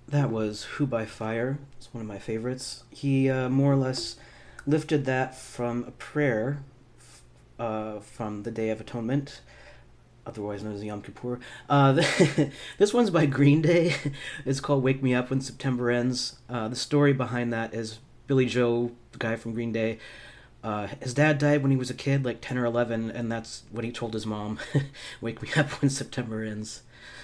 That was Who by Fire. It's one of my favorites. He more or less lifted that from a prayer from the Day of Atonement, otherwise known as Yom Kippur. This one's by Green Day. It's called Wake Me Up When September Ends. The story behind that is Billy Joe, the guy from Green Day. His dad died when he was a kid, like 10 or 11, and that's what he told his mom. Wake me up when September ends.